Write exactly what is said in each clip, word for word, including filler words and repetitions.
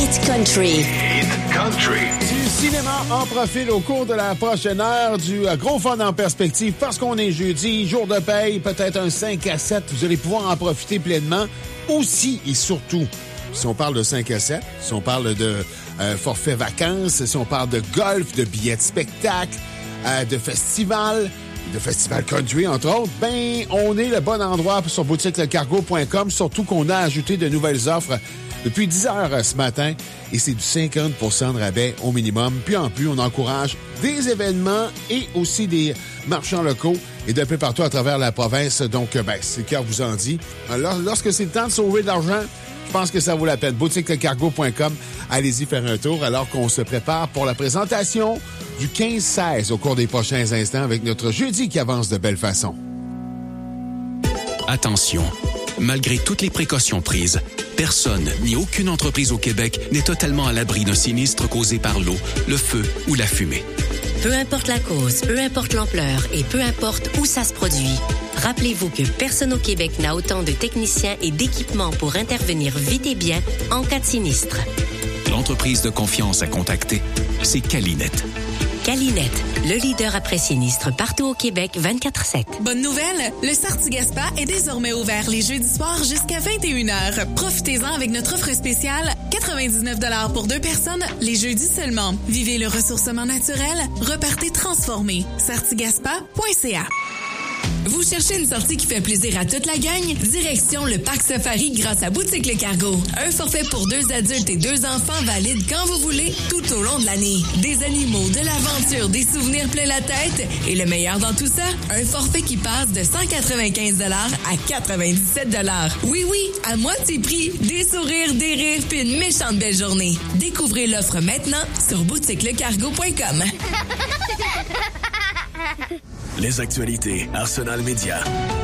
Hit Country. Hit Country. Du cinéma en profil au cours de la prochaine heure, du euh, gros fun en perspective parce qu'on est jeudi, jour de paye, peut-être un cinq à sept. Vous allez pouvoir en profiter pleinement. Aussi et surtout, si on parle de cinq à sept, si on parle de euh, forfait vacances, si on parle de golf, de billets de spectacle, euh, de festival, de festival country, entre autres, ben, on est le bon endroit sur boutique le cargo point com, surtout qu'on a ajouté de nouvelles offres depuis dix heures ce matin, et c'est du cinquante pour cent de rabais au minimum. Puis en plus, on encourage des événements et aussi des marchands locaux et d'un peu partout à travers la province. Donc, ben, c'est le cœur vous en dit. Alors, lorsque c'est le temps de sauver de l'argent, je pense que ça vaut la peine. boutique le cargo point com, allez-y faire un tour alors qu'on se prépare pour la présentation du quinze seize au cours des prochains instants avec notre jeudi qui avance de belle façon. Attention, malgré toutes les précautions prises, personne ni aucune entreprise au Québec n'est totalement à l'abri d'un sinistre causé par l'eau, le feu ou la fumée. Peu importe la cause, peu importe l'ampleur et peu importe où ça se produit, rappelez-vous que personne au Québec n'a autant de techniciens et d'équipements pour intervenir vite et bien en cas de sinistre. L'entreprise de confiance à contacter, c'est Calinet. Calinet, le leader après sinistre partout au Québec vingt-quatre sept. Bonne nouvelle, le Sartigaspa est désormais ouvert les jeudis soirs jusqu'à vingt et une heures. Profitez-en avec notre offre spéciale, quatre-vingt-dix-neuf dollars pour deux personnes, les jeudis seulement. Vivez le ressourcement naturel, repartez transformé. sartigaspa point c a. Vous cherchez une sortie qui fait plaisir à toute la gang? Direction le Parc Safari grâce à Boutique Le Cargo. Un forfait pour deux adultes et deux enfants valide quand vous voulez, tout au long de l'année. Des animaux, de l'aventure, des souvenirs plein la tête. Et le meilleur dans tout ça, un forfait qui passe de cent quatre-vingt-quinze dollars à quatre-vingt-dix-sept dollars. Oui, oui, à moitié prix. Des sourires, des rires, puis une méchante belle journée. Découvrez l'offre maintenant sur boutique le cargo point com. Les actualités Arsenal Média.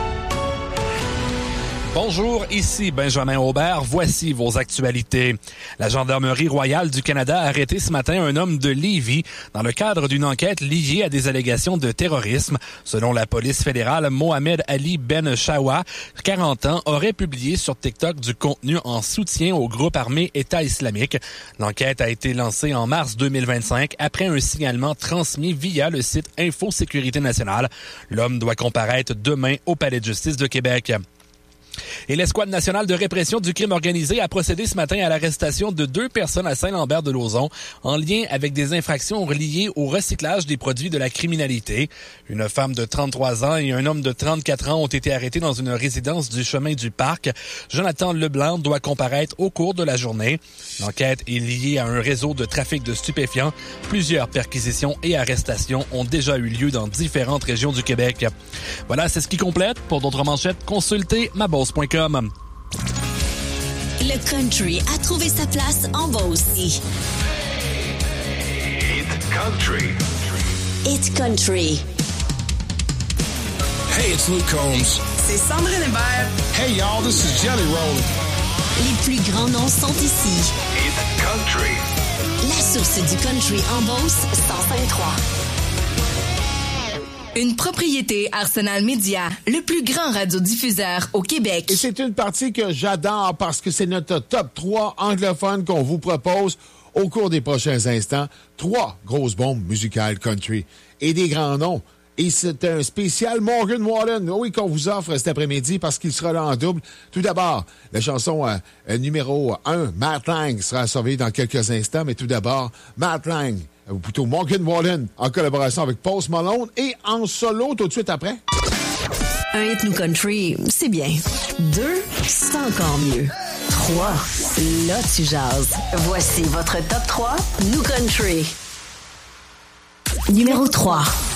Bonjour, ici Benjamin Aubert. Voici vos actualités. La Gendarmerie royale du Canada a arrêté ce matin un homme de Lévis dans le cadre d'une enquête liée à des allégations de terrorisme. Selon la police fédérale, Mohamed Ali Ben Shawa, quarante ans, aurait publié sur TikTok du contenu en soutien au groupe armé État islamique. L'enquête a été lancée en mars deux mille vingt-cinq après un signalement transmis via le site Info Sécurité nationale. L'homme doit comparaître demain au Palais de justice de Québec. Et l'Escouade nationale de répression du crime organisé a procédé ce matin à l'arrestation de deux personnes à Saint-Lambert-de-Lauzon en lien avec des infractions reliées au recyclage des produits de la criminalité. Une femme de trente-trois ans et un homme de trente-quatre ans ont été arrêtés dans une résidence du chemin du Parc. Jonathan Leblanc doit comparaître au cours de la journée. L'enquête est liée à un réseau de trafic de stupéfiants. Plusieurs perquisitions et arrestations ont déjà eu lieu dans différentes régions du Québec. Voilà, c'est ce qui complète. Pour d'autres manchettes, consultez ma boss point com. Le country a trouvé sa place en Beauce aussi. Hit Country. Hit Country. Hey, it's Luke Combs. C'est Sandrine Hébert. Hey, y'all, this is Jelly Roll. Les plus grands noms sont ici. Hit Country. La source du country en Beauce, cent cinq trois. Une propriété Arsenal Média, le plus grand radiodiffuseur au Québec. Et c'est une partie que j'adore parce que c'est notre top trois anglophone qu'on vous propose au cours des prochains instants. Trois grosses bombes musicales country et des grands noms. Et c'est un spécial Morgan Wallen, oui, qu'on vous offre cet après-midi parce qu'il sera là en double. Tout d'abord, la chanson euh, numéro un, Matt Lang, sera surveillée dans quelques instants. Mais tout d'abord, Matt Lang, ou plutôt Morgan Wallen, en collaboration avec Post Malone et en solo tout de suite après. Un hit new country, c'est bien. Deux, c'est encore mieux. Trois, là tu jases. Voici votre top trois new country. Numéro trois.